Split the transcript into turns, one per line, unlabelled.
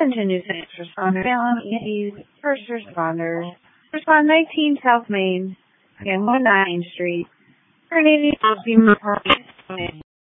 Attention New Science Responder, Salem EMTs, first responders. Respond 19 South Main, again 19 Street. Coordinating Alzheimer's Party.